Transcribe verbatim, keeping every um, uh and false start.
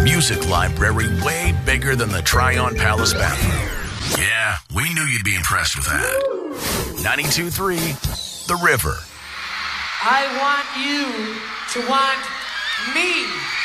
music library way bigger than the Tryon Palace bathroom. Yeah, we knew you'd be impressed with that. ninety-two point three, The River. I want you to want me.